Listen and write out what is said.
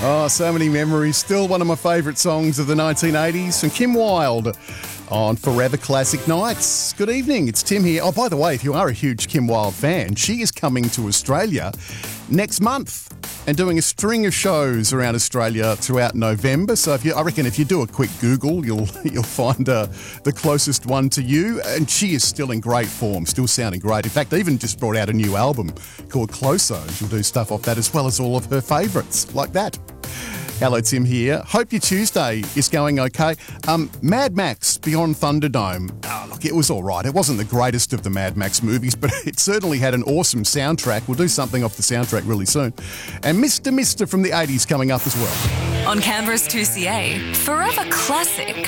Oh, so many memories. Still one of my favourite songs of the 1980s from Kim Wilde on Forever Classic Nights. Good evening, it's Tim here. Oh, by the way, if you are a huge Kim Wilde fan, she is coming to Australia next month and doing a string of shows around Australia throughout November. So I reckon if you do a quick Google, you'll find the closest one to you. And she is still in great form, still sounding great. In fact, even just brought out a new album called Closer. She'll do stuff off that as well as all of her favourites, like that. Hello, Tim here. Hope your Tuesday is going okay. Mad Max Beyond Thunderdome. Oh, look, it was all right. It wasn't the greatest of the Mad Max movies, but it certainly had an awesome soundtrack. We'll do something off the soundtrack really soon. And Mr. from the 80s coming up as well. On Canberra's 2CA, Forever Classic.